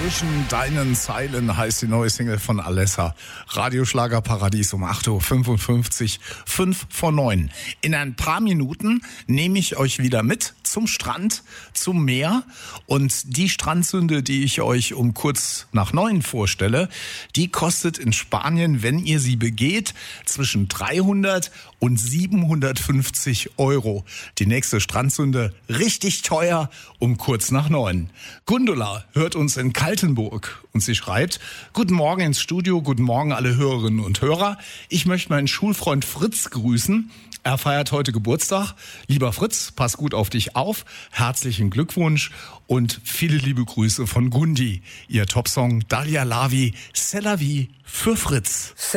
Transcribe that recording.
Zwischen deinen Zeilen heißt die neue Single von Alessa. Radioschlager Paradies um 8.55 Uhr, 5 vor 9. In ein paar Minuten nehme ich euch wieder mit zum Strand, zum Meer. Und die Strandsünde, die ich euch um kurz nach 9 vorstelle, die kostet in Spanien, wenn ihr sie begeht, zwischen 300 und 750 Euro. Die nächste Strandsünde richtig teuer um kurz nach 9. Gundula hört uns in Kaltenburg und sie schreibt: Guten Morgen ins Studio, guten Morgen alle Hörerinnen und Hörer. Ich möchte meinen Schulfreund Fritz grüßen. Er feiert heute Geburtstag. Lieber Fritz, pass gut auf dich auf. Herzlichen Glückwunsch und viele liebe Grüße von Gundi. Ihr Topsong Dalia Lavi, C'est la vie für Fritz.